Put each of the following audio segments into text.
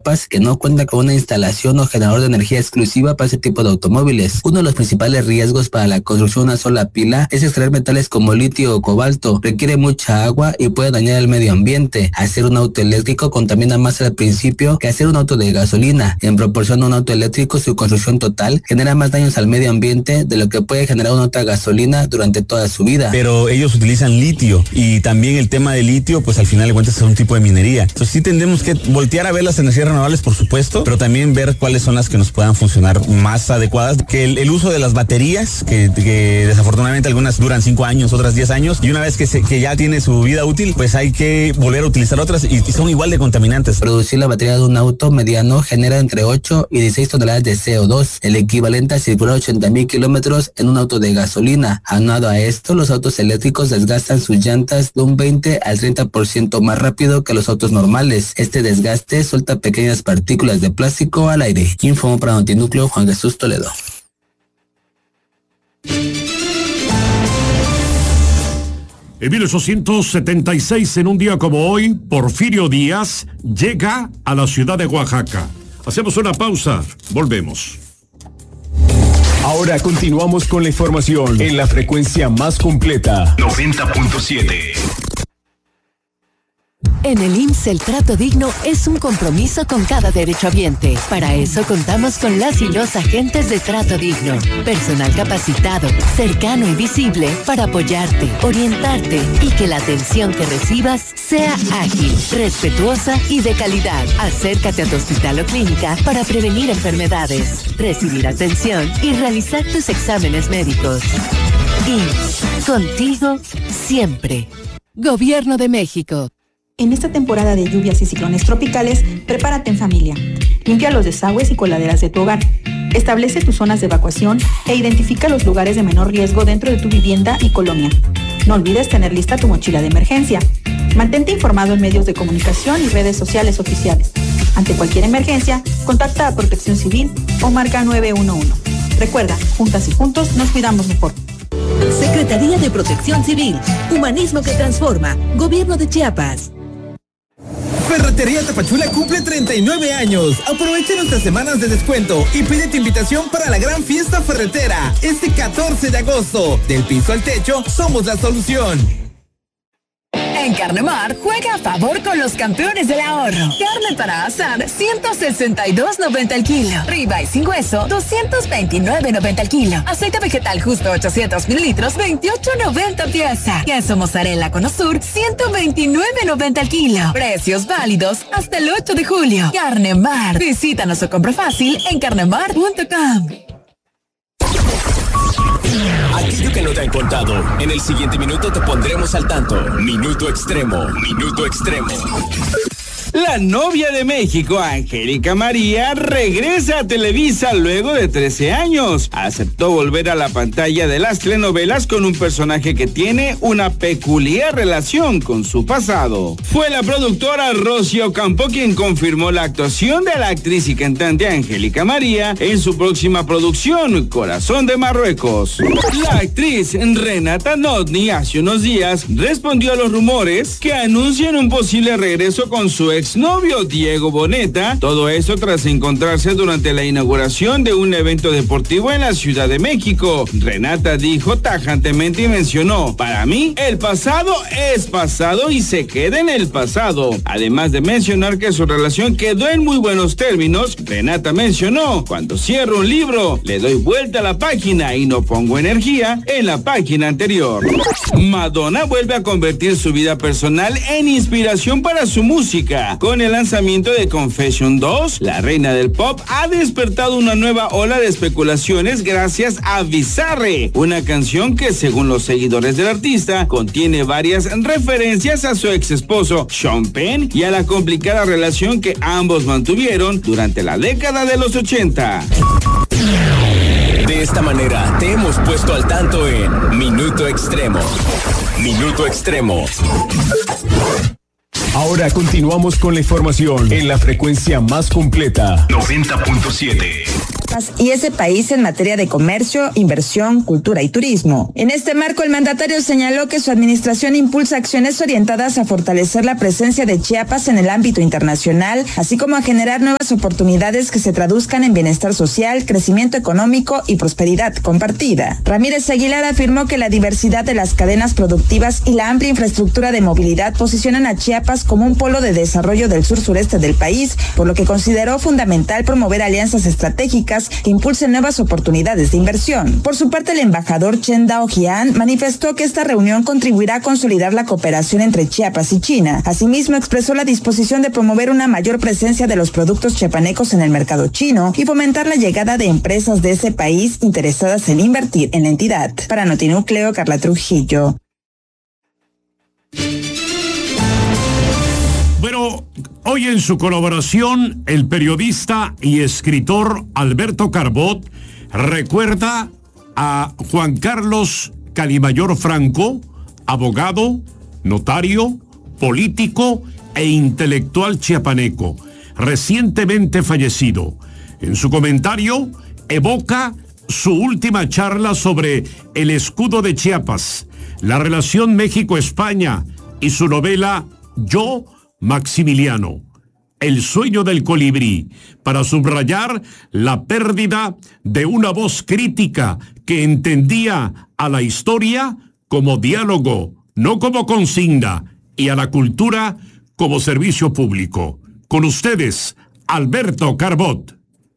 Chiapas que no cuenta con una instalación o generador de energía exclusiva para ese tipo de automóviles. Uno de los principales riesgos para la construcción de una sola pila es extraer metales como litio o cobalto. Requiere mucha agua y puede dañar el medio ambiente. Hacer un auto eléctrico contamina más al principio que hacer un auto de gasolina. En proporción a un auto eléctrico, su construcción total genera más daños al medio ambiente de lo que puede generar una otra gasolina durante toda su vida. Pero ellos utilizan litio y también el tema de litio, pues al final de cuentas es un tipo de minería. Entonces sí tendremos que voltear a ver las energías renovables, por supuesto, pero también ver cuáles son las que nos puedan funcionar más adecuadas. Que el uso de las baterías, que desafortunadamente algunas duran 5 años, otras 10 años, y una vez que ya tiene su vida útil, pues hay que volver a utilizar otras y son igual de contaminantes. Producir la batería de un auto mediano genera entre 8 y 16 toneladas de CO2, el equivalente a circular 80,000 kilómetros en un auto de gasolina. Aunado a esto, los autos eléctricos desgastan sus llantas de un 20 al 30% más rápido que los autos normales. Este desgaste suelta pequeñas partículas de plástico al aire. Informó para Notinúcleo Juan Jesús Toledo. En 1876, en un día como hoy, Porfirio Díaz llega a la ciudad de Oaxaca. Hacemos una pausa, volvemos. Ahora continuamos con la información en la frecuencia más completa. 90.7. En el IMSS el trato digno es un compromiso con cada derechohabiente. Para eso contamos con las y los agentes de trato digno. Personal capacitado, cercano y visible para apoyarte, orientarte y que la atención que recibas sea ágil, respetuosa y de calidad. Acércate a tu hospital o clínica para prevenir enfermedades, recibir atención y realizar tus exámenes médicos. IMSS, contigo siempre. Gobierno de México. En esta temporada de lluvias y ciclones tropicales, prepárate en familia. Limpia los desagües y coladeras de tu hogar. Establece tus zonas de evacuación e identifica los lugares de menor riesgo dentro de tu vivienda y colonia. No olvides tener lista tu mochila de emergencia. Mantente informado en medios de comunicación y redes sociales oficiales. Ante cualquier emergencia, contacta a Protección Civil o marca 911. Recuerda, juntas y juntos nos cuidamos mejor. Secretaría de Protección Civil. Humanismo que transforma. Gobierno de Chiapas. Ferretería Tapachula cumple 39 años. Aprovecha nuestras semanas de descuento y pide tu invitación para la gran fiesta ferretera este 14 de agosto. Del piso al techo, somos la solución. En Carnemar, juega a favor con los campeones del ahorro. Carne para asar, 162.90 el kilo. Ribeye sin hueso, 229.90 el kilo. Aceite vegetal justo 800 mililitros, 28.90 pieza. Queso mozzarella con Osur, 129.90 el kilo. Precios válidos hasta el 8 de julio. Carnemar. Visítanos o compra fácil en carnemar.com. Aquello que no te han contado. En el siguiente minuto te pondremos al tanto. Minuto Extremo. Minuto Extremo. La novia de México, Angélica María, regresa a Televisa luego de 13 años. Aceptó volver a la pantalla de las telenovelas con un personaje que tiene una peculiar relación con su pasado. Fue la productora Rosy Ocampo quien confirmó la actuación de la actriz y cantante Angélica María en su próxima producción, Corazón de Marruecos. La actriz Renata Notni hace unos días respondió a los rumores que anuncian un posible regreso con su exnovio Diego Boneta, todo eso tras encontrarse durante la inauguración de un evento deportivo en la Ciudad de México. Renata dijo tajantemente y mencionó: para mí, el pasado es pasado y se queda en el pasado. Además de mencionar que su relación quedó en muy buenos términos, Renata mencionó: cuando cierro un libro, le doy vuelta a la página y no pongo energía en la página anterior. Madonna vuelve a convertir su vida personal en inspiración para su música. Con el lanzamiento de Confession 2, la reina del pop ha despertado una nueva ola de especulaciones gracias a Bizarre, una canción que, según los seguidores del artista, contiene varias referencias a su ex esposo Sean Penn y a la complicada relación que ambos mantuvieron durante la década de los 80. De esta manera te hemos puesto al tanto en Minuto Extremo. Minuto Extremo. Ahora continuamos con la información en la frecuencia más completa. 90.7. Y ese país en materia de comercio, inversión, cultura y turismo. En este marco, el mandatario señaló que su administración impulsa acciones orientadas a fortalecer la presencia de Chiapas en el ámbito internacional, así como a generar nuevas oportunidades que se traduzcan en bienestar social, crecimiento económico y prosperidad compartida. Ramírez Aguilar afirmó que la diversidad de las cadenas productivas y la amplia infraestructura de movilidad posicionan a Chiapas como un polo de desarrollo del sur-sureste del país, por lo que consideró fundamental promover alianzas estratégicas que impulsen nuevas oportunidades de inversión. Por su parte, el embajador Chen Dao-Jian manifestó que esta reunión contribuirá a consolidar la cooperación entre Chiapas y China. Asimismo, expresó la disposición de promover una mayor presencia de los productos chiapanecos en el mercado chino y fomentar la llegada de empresas de ese país interesadas en invertir en la entidad. Para Notinúcleo, Carla Trujillo. Bueno, hoy en su colaboración, el periodista y escritor Alberto Carbot recuerda a Juan Carlos Calimayor Franco, abogado, notario, político e intelectual chiapaneco, recientemente fallecido. En su comentario, evoca su última charla sobre el escudo de Chiapas, la relación México-España y su novela Yo, Maximiliano, el sueño del colibrí, para subrayar la pérdida de una voz crítica que entendía a la historia como diálogo, no como consigna, y a la cultura como servicio público. Con ustedes, Alberto Carbot.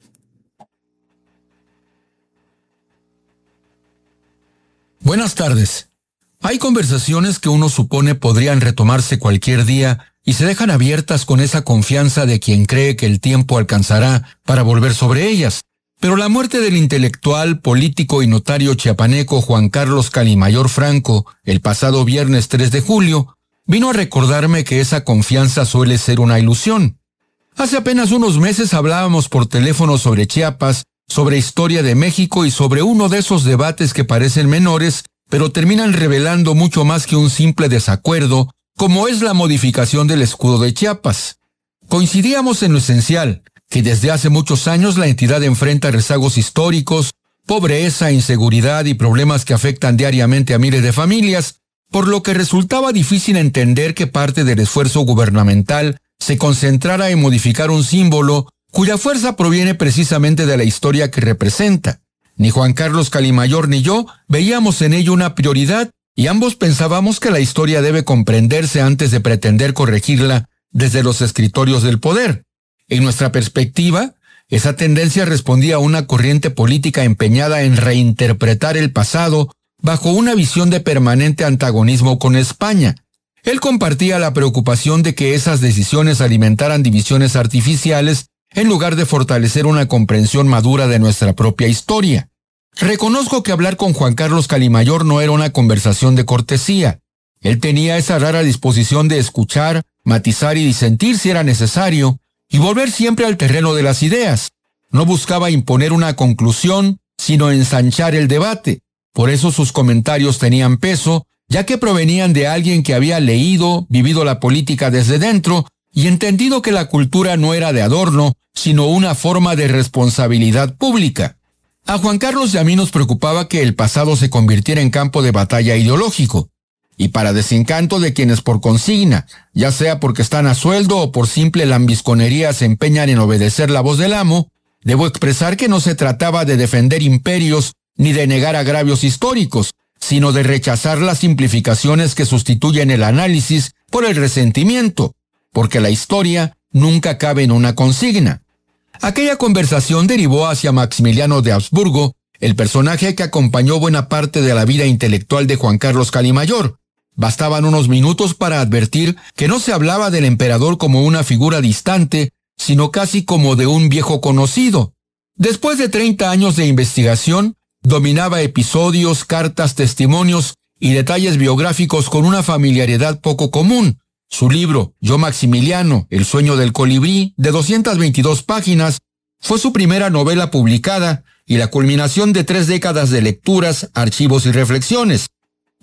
Buenas tardes. Hay conversaciones que uno supone podrían retomarse cualquier día y se dejan abiertas con esa confianza de quien cree que el tiempo alcanzará para volver sobre ellas. Pero la muerte del intelectual, político y notario chiapaneco Juan Carlos Calimayor Franco, el pasado viernes 3 de julio, vino a recordarme que esa confianza suele ser una ilusión. Hace apenas unos meses hablábamos por teléfono sobre Chiapas, sobre historia de México y sobre uno de esos debates que parecen menores, pero terminan revelando mucho más que un simple desacuerdo, como es la modificación del escudo de Chiapas. Coincidíamos en lo esencial, que desde hace muchos años la entidad enfrenta rezagos históricos, pobreza, inseguridad y problemas que afectan diariamente a miles de familias, por lo que resultaba difícil entender que parte del esfuerzo gubernamental se concentrara en modificar un símbolo cuya fuerza proviene precisamente de la historia que representa. Ni Juan Carlos Calimayor ni yo veíamos en ello una prioridad, y ambos pensábamos que la historia debe comprenderse antes de pretender corregirla desde los escritorios del poder. En nuestra perspectiva, esa tendencia respondía a una corriente política empeñada en reinterpretar el pasado bajo una visión de permanente antagonismo con España. Él compartía la preocupación de que esas decisiones alimentaran divisiones artificiales en lugar de fortalecer una comprensión madura de nuestra propia historia. Reconozco que hablar con Juan Carlos Calimayor no era una conversación de cortesía. Él tenía esa rara disposición de escuchar, matizar y disentir si era necesario, y volver siempre al terreno de las ideas. No buscaba imponer una conclusión, sino ensanchar el debate. Por eso sus comentarios tenían peso, ya que provenían de alguien que había leído, vivido la política desde dentro y entendido que la cultura no era de adorno, sino una forma de responsabilidad pública. A Juan Carlos y a mí nos preocupaba que el pasado se convirtiera en campo de batalla ideológico. Y para desencanto de quienes por consigna, ya sea porque están a sueldo o por simple lambisconería se empeñan en obedecer la voz del amo, debo expresar que no se trataba de defender imperios ni de negar agravios históricos, sino de rechazar las simplificaciones que sustituyen el análisis por el resentimiento, porque la historia nunca cabe en una consigna. Aquella conversación derivó hacia Maximiliano de Habsburgo, el personaje que acompañó buena parte de la vida intelectual de Juan Carlos Calimayor. Bastaban unos minutos para advertir que no se hablaba del emperador como una figura distante, sino casi como de un viejo conocido. Después de 30 años de investigación, dominaba episodios, cartas, testimonios y detalles biográficos con una familiaridad poco común. Su libro, Yo Maximiliano, el sueño del colibrí, de 222 páginas, fue su primera novela publicada y la culminación de 3 décadas de lecturas, archivos y reflexiones.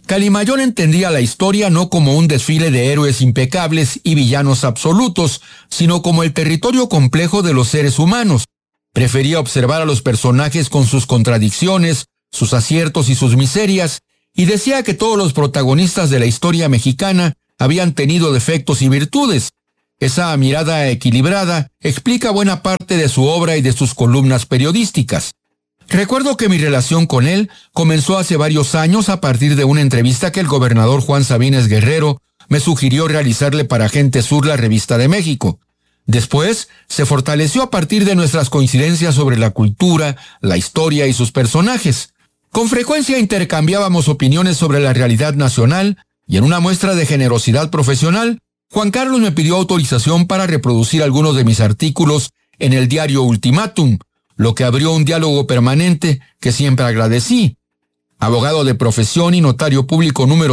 Calimayor entendía la historia no como un desfile de héroes impecables y villanos absolutos, sino como el territorio complejo de los seres humanos. Prefería observar a los personajes con sus contradicciones, sus aciertos y sus miserias, y decía que todos los protagonistas de la historia mexicana habían tenido defectos y virtudes. Esa mirada equilibrada explica buena parte de su obra y de sus columnas periodísticas. Recuerdo que mi relación con él comenzó hace varios años a partir de una entrevista que el gobernador Juan Sabines Guerrero me sugirió realizarle para Gente Sur, la revista de México. Después, se fortaleció a partir de nuestras coincidencias sobre la cultura, la historia y sus personajes. Con frecuencia intercambiábamos opiniones sobre la realidad nacional y en una muestra de generosidad profesional, Juan Carlos me pidió autorización para reproducir algunos de mis artículos en el diario Ultimátum, lo que abrió un diálogo permanente que siempre agradecí. Abogado de profesión y notario público número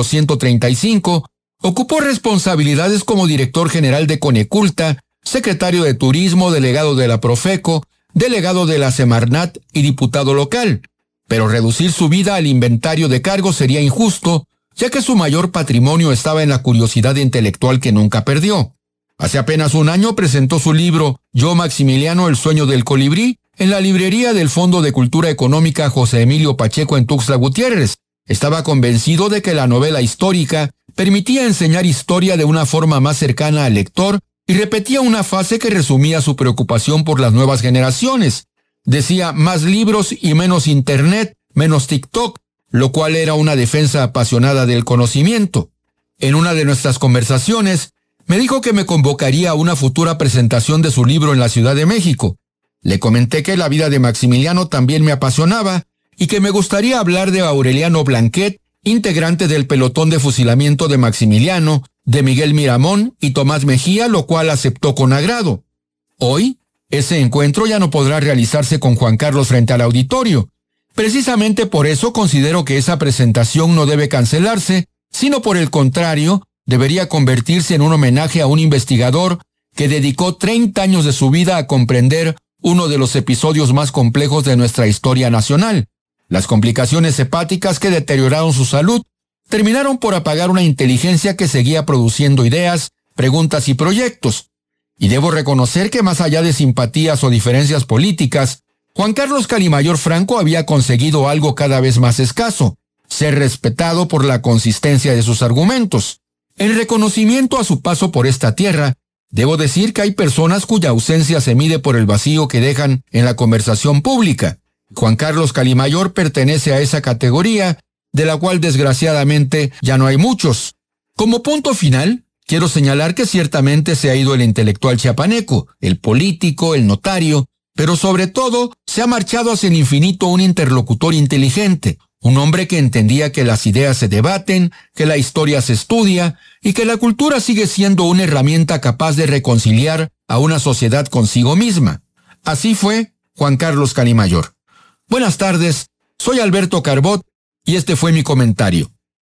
135, ocupó responsabilidades como director general de Coneculta, secretario de Turismo, delegado de la Profeco, delegado de la Semarnat y diputado local. Pero reducir su vida al inventario de cargos sería injusto, ya que su mayor patrimonio estaba en la curiosidad intelectual que nunca perdió. Hace apenas un año presentó su libro Yo Maximiliano, el sueño del colibrí, en la librería del Fondo de Cultura Económica José Emilio Pacheco en Tuxtla Gutiérrez. Estaba convencido de que la novela histórica permitía enseñar historia de una forma más cercana al lector y repetía una frase que resumía su preocupación por las nuevas generaciones. Decía, más libros y menos internet, menos TikTok, lo cual era una defensa apasionada del conocimiento. En una de nuestras conversaciones, me dijo que me convocaría a una futura presentación de su libro en la Ciudad de México. Le comenté que la vida de Maximiliano también me apasionaba y que me gustaría hablar de Aureliano Blanquet, integrante del pelotón de fusilamiento de Maximiliano, de Miguel Miramón y Tomás Mejía, lo cual aceptó con agrado. Hoy, ese encuentro ya no podrá realizarse con Juan Carlos frente al auditorio. Precisamente por eso considero que esa presentación no debe cancelarse, sino por el contrario, debería convertirse en un homenaje a un investigador que dedicó 30 años de su vida a comprender uno de los episodios más complejos de nuestra historia nacional. Las complicaciones hepáticas que deterioraron su salud terminaron por apagar una inteligencia que seguía produciendo ideas, preguntas y proyectos. Y debo reconocer que más allá de simpatías o diferencias políticas, Juan Carlos Calimayor Franco había conseguido algo cada vez más escaso: ser respetado por la consistencia de sus argumentos. En reconocimiento a su paso por esta tierra, debo decir que hay personas cuya ausencia se mide por el vacío que dejan en la conversación pública. Juan Carlos Calimayor pertenece a esa categoría, de la cual desgraciadamente ya no hay muchos. Como punto final, quiero señalar que ciertamente se ha ido el intelectual chiapaneco, el político, el notario, pero sobre todo se ha marchado hacia el infinito un interlocutor inteligente, un hombre que entendía que las ideas se debaten, que la historia se estudia y que la cultura sigue siendo una herramienta capaz de reconciliar a una sociedad consigo misma. Así fue Juan Carlos Calimayor. Buenas tardes, soy Alberto Carbot y este fue mi comentario.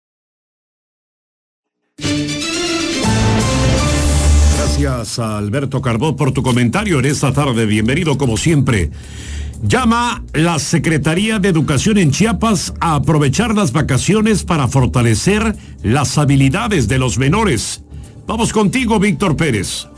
Gracias a Alberto Carbot por tu comentario en esta tarde. Bienvenido como siempre. Llama la Secretaría de Educación en Chiapas a aprovechar las vacaciones para fortalecer las habilidades de los menores. Vamos contigo, Víctor Pérez.